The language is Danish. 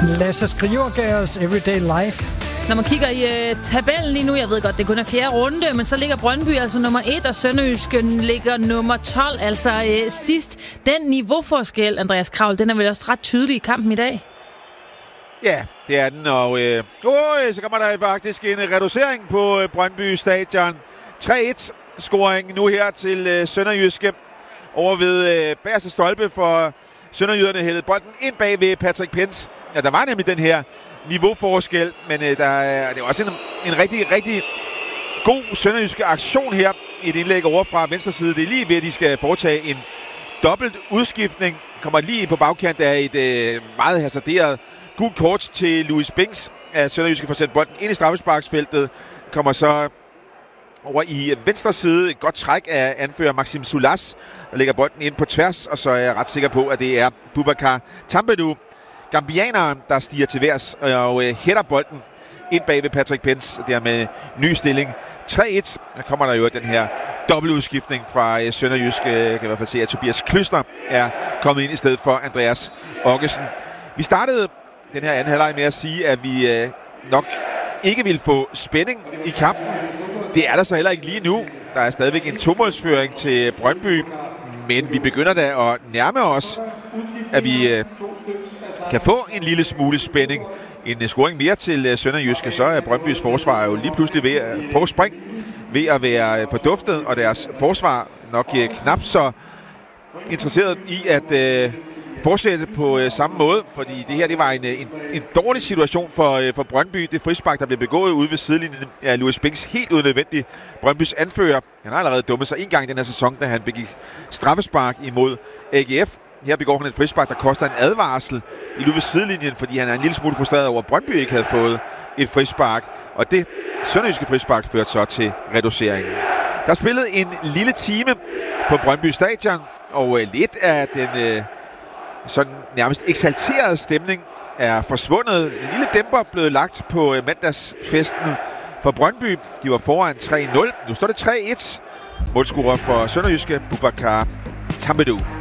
Lasse Skriver gav os Everyday Life. Når man kigger i tabellen lige nu, jeg ved godt, det kun er 4. runde, men så ligger Brøndby altså nummer 1, og Sønderjysken ligger nummer 12, altså sidst. Den niveauforskel, Andreas Kravl, den er vel også ret tydelig i kampen i dag? Ja, det er den, og så kommer der faktisk en reducering på Brøndby Stadion. 3-1-scoring nu her til Sønderjyske over ved bagerste stolpe for Sønderjyderne, hældede bolden ind bag ved Patrick Pence. Ja, der var nemlig den her niveauforskel, men det er også en rigtig, rigtig god sønderjyske aktion her i et indlæg over fra venstre side. Det er lige ved, at de skal foretage en dobbelt udskiftning. Kommer lige på bagkant af et meget hasarderet gult kort til Louis Bings, at Sønderjyske får sendt bolden ind i straffesparksfeltet. Kommer så over i venstre side. Et godt træk af anfører Maxim Soulas, der lægger bolden ind på tværs, og så er jeg ret sikker på, at det er Boubacar Tambadou, gambianeren, der stiger til værs og hætter bolden ind bag ved Patrick Pence, der med ny stilling. 3-1. Der kommer der jo den her dobbeltudskiftning fra Sønderjysk. Jeg kan i hvert fald se, at Tobias Kløsner er kommet ind i stedet for Andreas Oggesen. Vi startede den her anden halvleg med at sige, at vi nok ikke ville få spænding i kampen. Det er der så heller ikke lige nu. Der er stadigvæk en 2-målsføring til Brøndby, men vi begynder da at nærme os, at vi kan få en lille smule spænding. En scoring mere til Sønderjyske, så er Brøndbys forsvar jo lige pludselig ved at få spring, ved at være forduftet, og deres forsvar nok knap så interesseret i at fortsætte på samme måde, fordi det her det var en dårlig situation for Brøndby. Det frispark, der blev begået ude ved sidelinjen af Louis Bings, helt unødvendigt. Brøndbys anfører, han har allerede dummet sig en gang i den her sæson, da han begik straffespark imod AGF. Her begår han et frispark, der koster en advarsel i ude ved sidelinjen, fordi han er en lille smule frustreret over, at Brøndby ikke havde fået et frispark. Og det sønderjyske frispark førte så til reduceringen. Der er spillet en lille time på Brøndby Stadion, og lidt af den sådan nærmest eksalterede stemning er forsvundet. En lille dæmper blevet lagt på mandagsfesten for Brøndby. De var foran 3-0. Nu står det 3-1. Målscorer for Sønderjyske, Boubacar Tambadou.